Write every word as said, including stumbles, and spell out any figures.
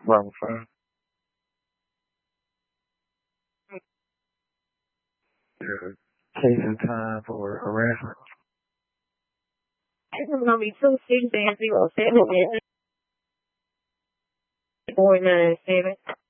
Wrong phone. Yeah. Case in time for harassment. This is gonna be two six zero seven four nine seven.